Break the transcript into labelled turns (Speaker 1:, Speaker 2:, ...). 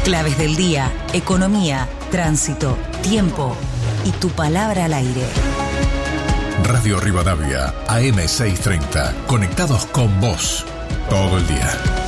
Speaker 1: Claves del día, economía, tránsito, tiempo y tu palabra al aire.
Speaker 2: Radio Rivadavia, AM630. Conectados con vos todo el día.